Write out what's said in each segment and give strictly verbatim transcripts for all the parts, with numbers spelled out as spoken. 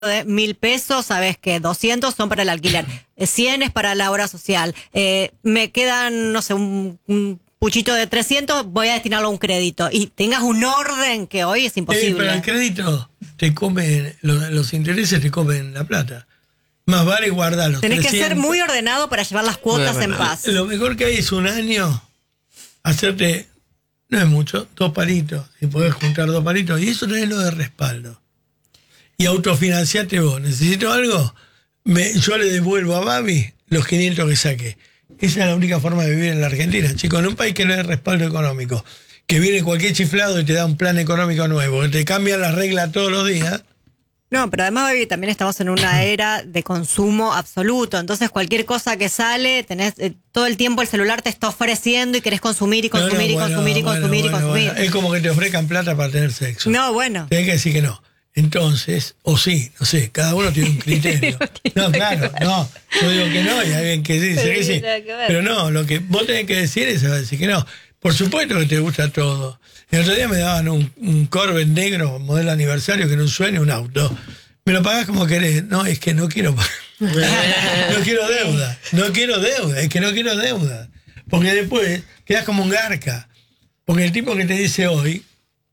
de mil pesos, sabes que doscientos son para el alquiler, cien es para la obra social, eh, me quedan, no sé, un, un puchito de trescientos, voy a destinarlo a un crédito. Y tengas un orden que hoy es imposible. Eh, pero el crédito te come, los, los intereses te comen la plata. Más vale guardarlos. Tenés trescientos. que ser muy ordenado para llevar las cuotas en paz. Lo mejor que hay es un año hacerte, no es mucho, dos palitos. Si podés juntar dos palitos. Y eso tenés lo de respaldo. Y autofinanciate vos. ¿Necesito algo? Me, yo le devuelvo a Babi los quinientos que saqué. Esa es la única forma de vivir en la Argentina, chicos. En un país que no hay respaldo económico, que viene cualquier chiflado y te da un plan económico nuevo, que te cambian las reglas todos los días. No, pero además, baby, también estamos en una era de consumo absoluto. Entonces, cualquier cosa que sale, tenés eh, todo el tiempo el celular te está ofreciendo y querés consumir y consumir no, no, y bueno, consumir y bueno, consumir bueno, y consumir. Bueno. Es como que te ofrezcan plata para tener sexo. No, bueno. Tenés que decir que no. Entonces, o sí, no sé, cada uno tiene un criterio. No, claro, no. Yo digo que no y hay alguien que dice que sí. Pero no, lo que vos tenés que decir es decir que no. Por supuesto que te gusta todo. El otro día me daban un, un Corvette negro, modelo aniversario, que era un sueño, un auto. Me lo pagás como querés. No, es que no quiero pagar. No quiero deuda. No quiero deuda. Es que no quiero deuda. Porque después quedás como un garca. Porque el tipo que te dice hoy,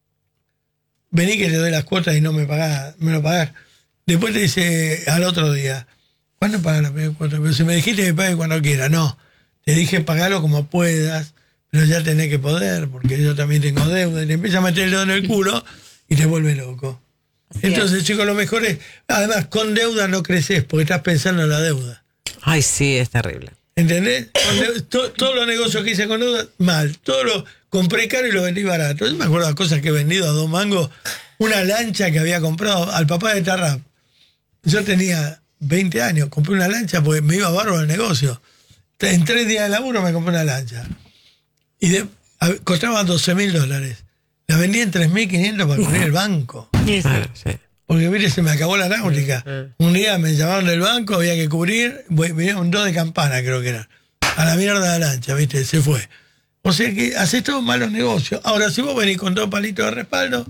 vení que te doy las cuotas y no me pagás, me lo pagás. Después te dice al otro día, ¿cuándo pagas la primera cuota? Pero si me dijiste que pague cuando quiera. No, te dije pagalo como puedas, pero ya tenés que poder, porque yo también tengo deuda. Y te empieza a meter el dedo en el culo y te vuelve loco. Así Entonces, es. chicos, lo mejor es, además, con deuda no creces porque estás pensando en la deuda. Ay, sí, es terrible. ¿Entendés? Todos todo los negocios que hice con deuda, mal. Todo lo compré caro y lo vendí barato. Yo me acuerdo de cosas que he vendido a dos mangos. Una lancha que había comprado al papá de Tarrap. Yo tenía veinte años, compré una lancha porque me iba bárbaro el negocio. En tres días de laburo me compré una lancha. Y de, a, costaba doce mil dólares. La vendí en tres mil quinientos para cubrir el banco. Sí, sí. Porque, mire, se me acabó la náutica. Un día me llamaron del banco, había que cubrir, venía un dos de campana, creo que era. A la mierda de la lancha, ¿viste? Se fue. O sea que haces todos malos negocios. Ahora, si vos venís con dos palitos de respaldo,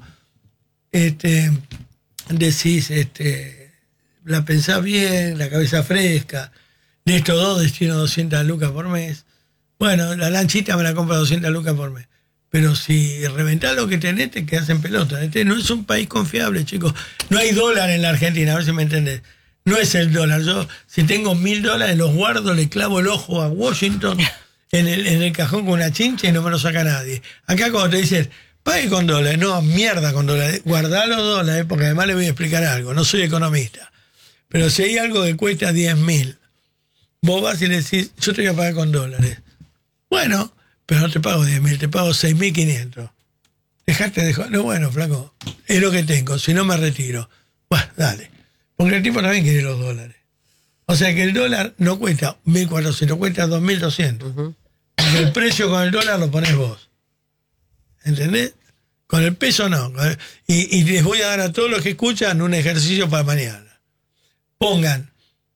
este, decís, este, la pensás bien, la cabeza fresca, de estos dos destino doscientas lucas por mes. Bueno, la lanchita me la compra doscientas lucas por mes. Pero si reventás lo que tenés, te quedás en pelota. Este no es un país confiable, chicos. No hay dólar en la Argentina, a ver si me entendés. No es el dólar. Yo, si tengo mil dólares, los guardo, le clavo el ojo a Washington en el, en el cajón con una chincha y no me lo saca nadie. Acá cuando te dicen, pague con dólares, no, mierda con dólares. Guardá los dólares, porque además le voy a explicar algo. No soy economista. Pero si hay algo que cuesta diez mil, vos vas y le decís, yo te voy a pagar con dólares. Bueno, pero no te pago diez mil, te pago seis mil quinientos. Dejate de joder. No, bueno, flaco, es lo que tengo, si no me retiro. Bueno, dale. Porque el tipo también quiere los dólares. O sea que el dólar no cuesta mil cuatrocientos, cuesta dos mil doscientos. Uh-huh. Porque el precio con el dólar lo pones vos. ¿Entendés? Con el peso no. Y, y les voy a dar a todos los que escuchan un ejercicio para mañana. Pongan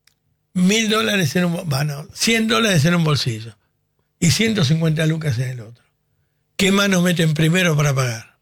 mil dólares en un... Bueno, cien dólares en un bolsillo. Y ciento cincuenta lucas en el otro. ¿Qué mano meten primero para pagar?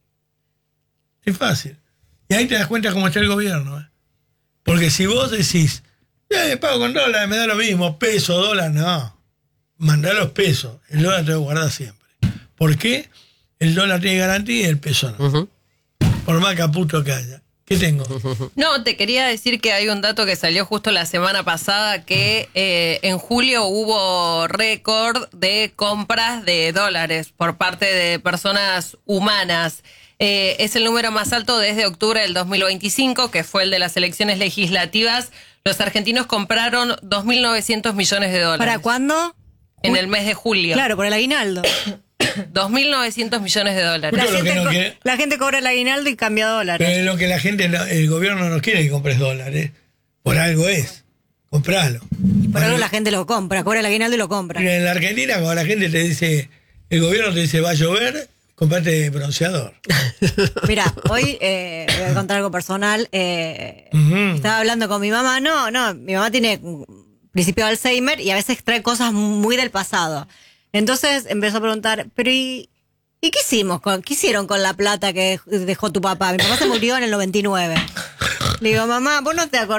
Es fácil. Y ahí te das cuenta cómo está el gobierno. ¿eh? Porque si vos decís, eh, pago con dólares, me da lo mismo, peso, dólar, no. Mandá los pesos. El dólar te lo guardás siempre. ¿Por qué? El dólar tiene garantía y el peso no. Uh-huh. Por más caputo que haya. ¿Qué tengo? No, te quería decir que hay un dato que salió justo la semana pasada que eh, en julio hubo récord de compras de dólares por parte de personas humanas. Eh, es el número más alto desde octubre del dos mil veinticinco, que fue el de las elecciones legislativas. Los argentinos compraron dos mil novecientos millones de dólares. ¿Para cuándo? En el mes de julio. Claro, por el aguinaldo. dos mil novecientos millones de dólares. La Lo gente, que no co- quiere- la gente cobra el aguinaldo y cambia dólares. Pero lo que la gente, no- el gobierno no quiere que compres dólares. Por algo es. Compralo. Por algo la gente lo compra, cobra el aguinaldo y lo compra. En la Argentina, cuando la gente te dice, el gobierno te dice, va a llover, comprate bronceador. Mira, hoy eh, voy a contar algo personal. Eh, Ujú. Estaba hablando con mi mamá. No, no, mi mamá tiene un principio de Alzheimer y a veces trae cosas muy del pasado. Entonces empezó a preguntar, pero ¿y, ¿y qué hicimos? Con, ¿Qué hicieron con la plata que dejó tu papá? Mi papá se murió en el noventa y nueve. Le digo, mamá, vos no te acordás